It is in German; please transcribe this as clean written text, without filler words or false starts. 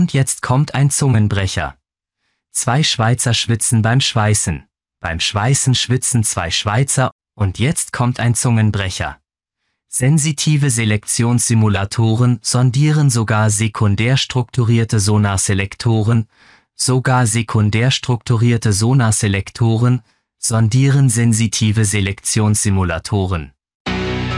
Und jetzt kommt ein Zungenbrecher. 2 Schweizer schwitzen beim Schweißen. Beim Schweißen schwitzen 2 Schweizer, und jetzt kommt ein Zungenbrecher. Sensitive Selektionssimulatoren sondieren sogar sekundär strukturierte Sonarselektoren, sondieren sensitive Selektionssimulatoren.